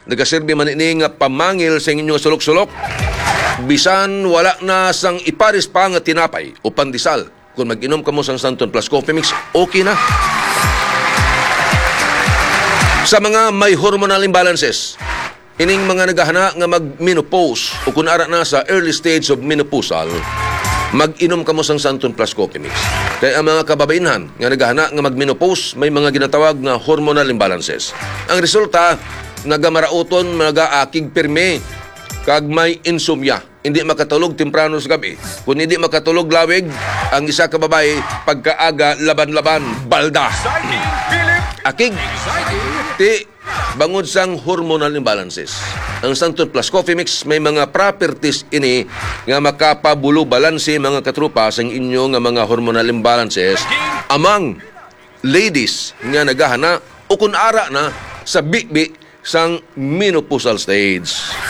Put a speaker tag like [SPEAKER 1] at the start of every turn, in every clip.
[SPEAKER 1] Nagaserbi man ini nga pamangil sa inyong sulok-sulok. Bisan wala na sang iparis pa nga tinapay o pandesal. Kung mag-inom ka mo sang Santon Plus Coffee Mix, okay na. Sa mga may hormonal imbalances, ining mga naghahana nga mag-menopause o kung ara na sa early stage of menopausal, mag-inom ka mo sang Santon Plus Coffee Mix. Kaya ang mga kababainhan nga naghahana nga mag-menopause, may mga ginatawag nga hormonal imbalances. Ang resulta, nagamarauton, nagaakig pirme, kag may insomnia. Hindi makatulog temprano sa gabi. Kung hindi makatulog lawig, ang isa ka babae, pagkaaga, laban-laban, balda. Akig. Ti, bangod sang hormonal imbalances. Ang Santon Plus Coffee Mix may mga properties ini nga makapabulo balanse mga katrupa sa inyo nga mga hormonal imbalances among ladies nga naghahana o kung ara na sa bibi sang menopausal stage.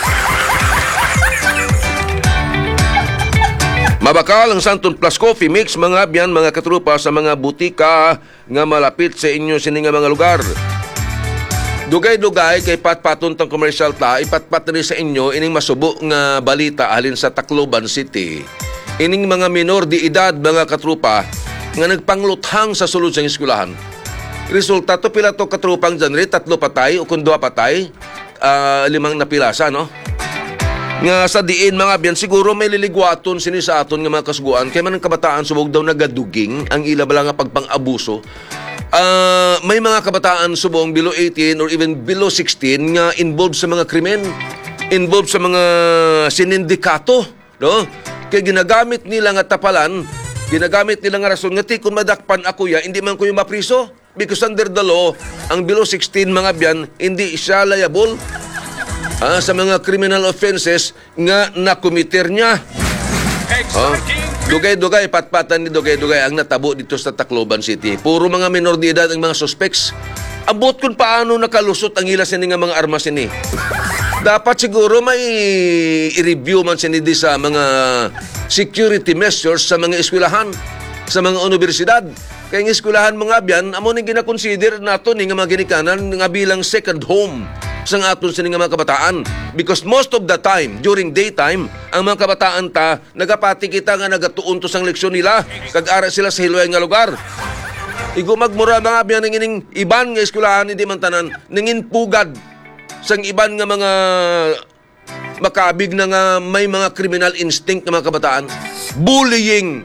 [SPEAKER 1] Mabakal ang Santon Plus Coffee Mix mga biyan mga katrupa sa mga butika nga malapit sa inyo sini nga mga lugar. Dugay-dugay kay patpaton tang commercial ta, ipatpat rin sa inyo ining masubo nga balita halin sa Tacloban City. Ining mga minor di edad mga katrupa nga nagpangluthang sa sulod sa eskwelahan. Resulta to pila to katrupang dyan rin, 3 patay o kung 2 patay, 5 napilasa, no? Nga sa diin mga biyan, siguro may liligwaton sini sa aton nga mga kasuguan, kaya man ang kabataan subog daw nagaduging, ang ila bala nga pagpang-abuso. May mga kabataan subong below 18 or even below 16 nga involved sa mga krimen, involved sa mga sinindikato, no? Kaya ginagamit nila nga tapalan, ginagamit nila nga rason nga kung madakpan ako ya, hindi man ko yung mapriso. Because under the law, ang below 16 mga biyan, hindi siya liable sa mga criminal offenses nga nakomiter niya. Dugay-dugay, patpatan ni dugay-dugay ang natabo dito sa Tacloban City. Puro mga minor de edad ang mga suspects. Abot kung paano nakalusot ang ilas ni nga mga armas ini. Dapat siguro may i-review man sinidi sa mga security measures sa mga eskwelahan, sa mga universidad. Kaya ng eskwelahan mga biyan, amo nang gina-consider nato ni nga mga ginikanan nga bilang second home sa aton sa mga kabataan. Because most of the time, during daytime, ang mga kabataan ta, nagapati kita nga nagatuon to sang leksyon nila, kag-ara sila sa hilway nga lugar. Igo magmura mga biyan ng ining iban nga eskwelahan, hindi man tanan, nangin pugad sang iban nga mga makabig na nga may mga criminal instinct na mga kabataan. Bullying.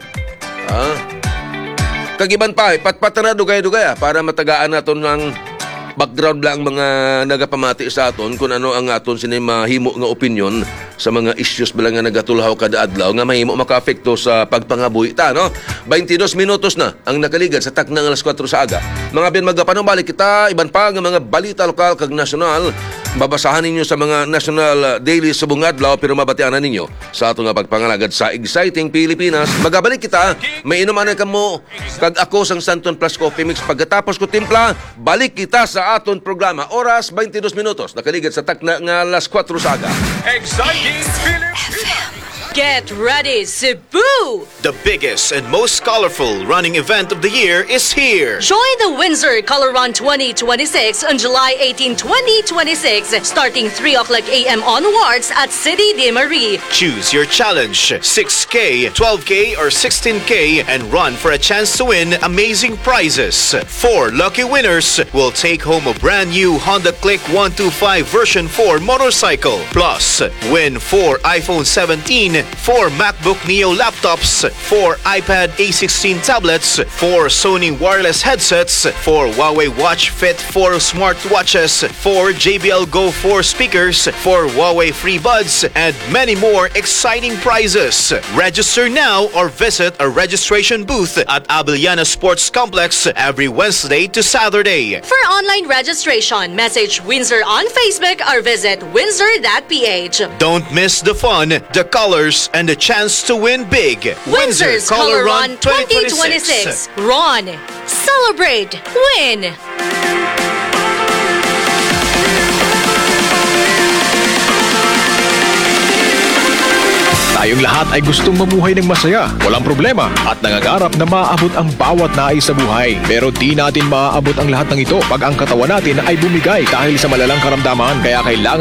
[SPEAKER 1] Kagiban pa, patpatan na dugay-dugay para matagaan naton ng background lang mga nagapamati sa aton kung ano ang aton sinay mahimo nga opinion sa mga issues bilang nga nagatulhaw kada adlaw nga mahimo makaapekto sa pagpangabuhi ta, no? 22 minutos na ang nakaligad sa taknang alas 4 sa aga. Mga biyan magapanubalik kita, iban pa nga mga balita lokal kag nasyonal. Babasahan ninyo sa mga national daily subong adlaw pero mabatianan ninyo sa ato nga pagpangalagad sa Exciting Pilipinas. Magabalik kita, may inuman ka mo kag ako sang Santon Plus Coffee Mix. Pagkatapos ko timpla, balik kita sa aton programa. Oras 22 minutos. Nakaligad sa takna nga alas 4 sa aga.
[SPEAKER 2] Exciting Pilipinas. Get ready, Cebu!
[SPEAKER 3] The biggest and most colorful running event of the year is here.
[SPEAKER 2] Join the Windsor Color Run 2026 on July 18, 2026, starting 3 o'clock a.m. onwards at City de Marie.
[SPEAKER 3] Choose your challenge, 6K, 12K, or 16K, and run for a chance to win amazing prizes. 4 lucky winners will take home a brand new Honda Click 125 version 4 motorcycle. Plus, win 4 iPhone 17, 4 MacBook Neo laptops, 4 iPad A16 tablets, 4 Sony wireless headsets, 4 Huawei Watch Fit 4 smartwatches, 4 JBL Go 4 speakers, 4 Huawei Free Buds, and many more exciting prizes. Register now or visit a registration booth at Abiliana Sports Complex every Wednesday to Saturday.
[SPEAKER 2] For online registration, message Windsor on Facebook or visit windsor.ph.
[SPEAKER 3] Don't miss the fun, the colors, and the chance to win big.
[SPEAKER 2] Windsor's Color Run 2026. Run, celebrate, win!
[SPEAKER 4] Tayong lahat ay gustong mamuhay ng masaya, walang problema, at nangangarap na maaabot ang bawat nais sa buhay. Pero di natin maaabot ang lahat ng ito pag ang katawan natin ay bumigay dahil sa malalang karamdaman. Kaya kailangan